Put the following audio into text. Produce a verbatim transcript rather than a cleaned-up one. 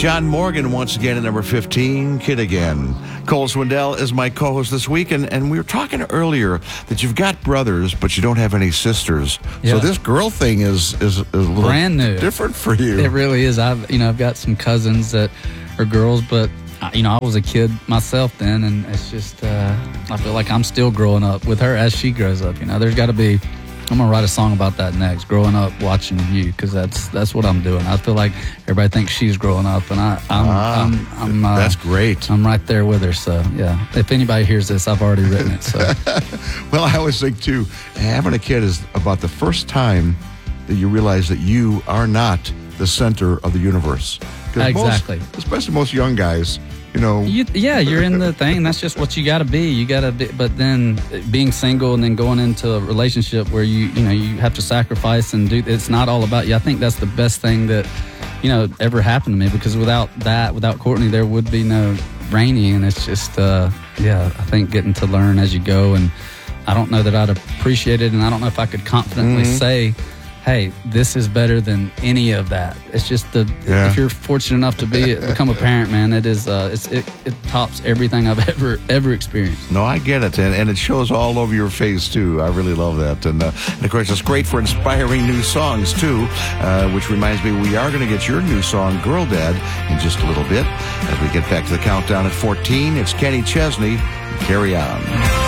John Morgan once again at number fifteen, Kid Again. Cole Swindell is my co-host this week, and, and we were talking earlier that you've got brothers, but you don't have any sisters. Yeah. So this girl thing is, is, is a little brand new, different for you. It really is. I've you know I've got some cousins that are girls, but you know I was a kid myself then, and it's just uh, I feel like I'm still growing up with her as she grows up. You know, there's got to be. I'm gonna write a song about that next. Growing up watching you, because that's that's what I'm doing. I feel like everybody thinks she's growing up, and I, I'm ah, I'm, I'm uh, that's great. I'm right there with her. So yeah, if anybody hears this, I've already written it. So well, I always think too, having a kid is about the first time that you realize that you are not the center of the universe. Exactly. Most, especially most young guys. You know, you, yeah, you're in the thing. That's just what you got to be. You got to be. But then being single and then going into a relationship where you, you know, you have to sacrifice and do. It's not all about you. I think that's the best thing that, you know, ever happened to me. Because without that, without Courtney, there would be no Rainey. And it's just, uh, yeah, I think getting to learn as you go. And I don't know that I'd appreciate it, and I don't know if I could confidently mm-hmm. say, hey, this is better than any of that. It's just the yeah. if you're fortunate enough to be become a parent, man, it is uh, it's, it it tops everything I've ever ever experienced. No, I get it, and, and it shows all over your face too. I really love that, and, uh, and of course it's great for inspiring new songs too. Uh, which reminds me, we are going to get your new song, "Girl Dad," in just a little bit as we get back to the countdown at fourteen. It's Kenny Chesney. Carry On.